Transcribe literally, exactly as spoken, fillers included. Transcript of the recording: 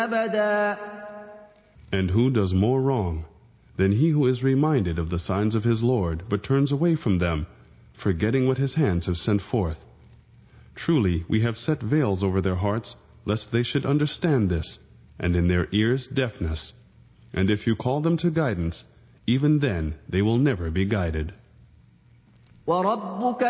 أبدا. And who does more wrong than he who is reminded of the signs of his Lord, but turns away from them, forgetting what his hands have sent forth? Truly, we have set veils over their hearts, lest they should understand this, and in their ears deafness. And if you call them to guidance, even then they will never be guided. وَرَبُّكَ